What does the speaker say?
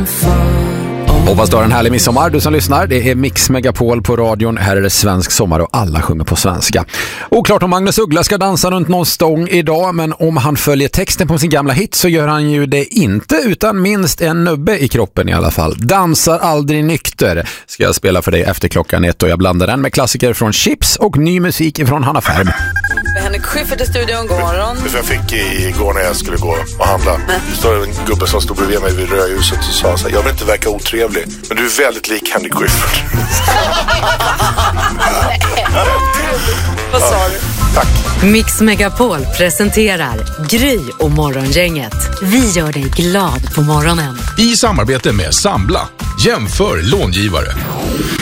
Hoppas du har en härlig midsommar, du som lyssnar. Det är Mix Megapol på radion. Här är det svensk sommar och alla sjunger på svenska. Oklart om Magnus Uggla ska dansa runt någon stång idag, men om han följer texten på sin gamla hit så gör han ju det inte utan minst en nubbe i kroppen i alla fall. Dansar aldrig nykter ska jag spela för dig efter klockan 1 och jag blandar den med klassiker från Chips och ny musik från Hanna Färm. Henrik Schyffert i studion, god morgon. Jag fick igår när jag skulle gå och handla. Det står en gubbe som stod bredvid mig vid rödljuset och sa så här: jag vill inte verka otrevlig, men du är väldigt lik Henrik Schyffert. Vad sa du? Tack. Mix Megapol presenterar Gry och Morgongänget. Vi gör dig glad på morgonen. I samarbete med Sambla. Jämför långivare.